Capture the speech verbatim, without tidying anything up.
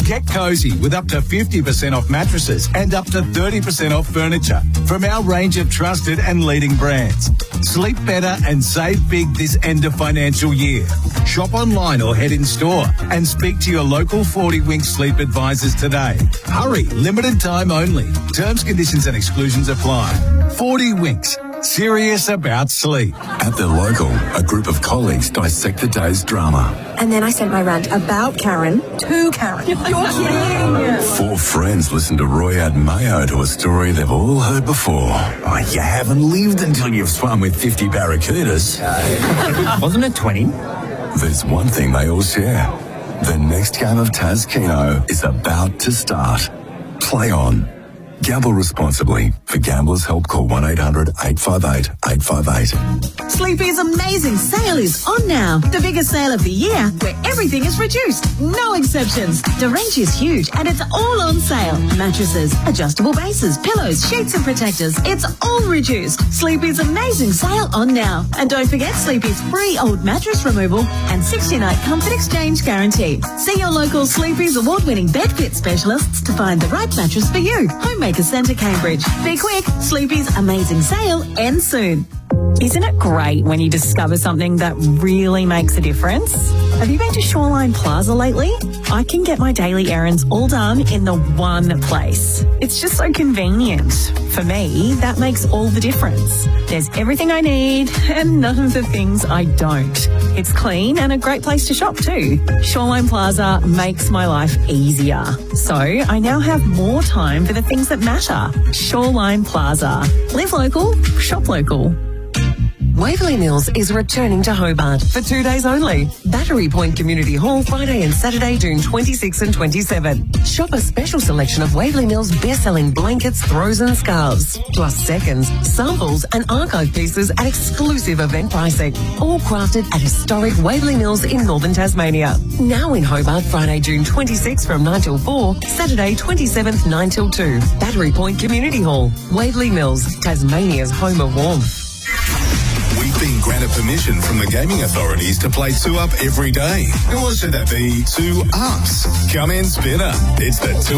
Get cozy with up to fifty percent off mattresses and up to thirty percent off furniture from our range of trusted and leading brands. Sleep better and save big this end of financial year. Shop online or head in store and speak to your local forty Winks sleep advisors today. Hurry, limited time only. Terms, conditions and exclusions apply. forty Winks. Serious about sleep. At the local, a group of colleagues dissect the day's drama. And then I sent my rant about Karen to Karen. You're kidding. Four friends listen to Roy add mayo to a story they've all heard before. Oh, you haven't lived until you've swum with fifty barracudas. Wasn't it twenty? There's one thing they all share. The next game of Taz Keno is about to start. Play on. Gamble responsibly. For Gamblers' Help, call one eight hundred eight five eight eight five eight. Sleepy's amazing sale is on now. The biggest sale of the year, where everything is reduced. No exceptions. The range is huge and it's all on sale. Mattresses, adjustable bases, pillows, sheets and protectors. It's all reduced. Sleepy's amazing sale on now. And don't forget Sleepy's free old mattress removal and sixty-night comfort exchange guarantee. See your local Sleepy's award-winning bed fit specialists to find the right mattress for you. Homemaker Centre, Cambridge. Be quick. Sleepy's amazing sale ends soon. Isn't it great when you discover something that really makes a difference? Have you been to Shoreline Plaza lately? I can get my daily errands all done in the one place. It's just so convenient. For me, that makes all the difference. There's everything I need and none of the things I don't. It's clean and a great place to shop too. Shoreline Plaza makes my life easier. So I now have more time for the things that matter. Shoreline Plaza. Live local, shop local. Waverley Mills is returning to Hobart for two days only. Battery Point Community Hall, Friday and Saturday, June twenty-sixth and twenty-seventh. Shop a special selection of Waverley Mills best-selling blankets, throws and scarves, plus seconds, samples and archive pieces at exclusive event pricing. All crafted at historic Waverley Mills in northern Tasmania. Now in Hobart, Friday, June twenty-sixth from nine till four, Saturday, twenty-seventh, nine till two. Battery Point Community Hall, Waverley Mills, Tasmania's home of warmth. We've been granted permission from the gaming authorities to play two Up every day. And what should that be? Two Ups. Come in, Spinner. It's the two